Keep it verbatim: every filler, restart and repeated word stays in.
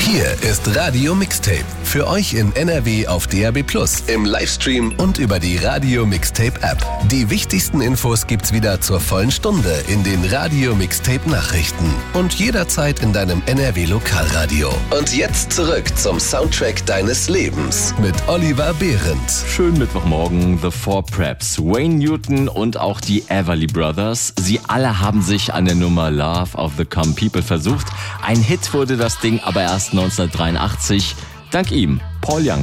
Hier ist Radio Mixtape. Für euch in N R W auf D A B plus, im Livestream und über die Radio Mixtape App. Die wichtigsten Infos gibt's wieder zur vollen Stunde in den Radio Mixtape Nachrichten und jederzeit in deinem N R W Lokalradio. Und jetzt zurück zum Soundtrack deines Lebens mit Oliver Behrendt. Schönen Mittwochmorgen, The Four Preps, Wayne Newton und auch die Everly Brothers. Sie alle haben sich an der Nummer Love of the Common People versucht. Ein Hit wurde das Ding aber erst neunzehnhundertdreiundachtzig. Dank ihm, Paul Young.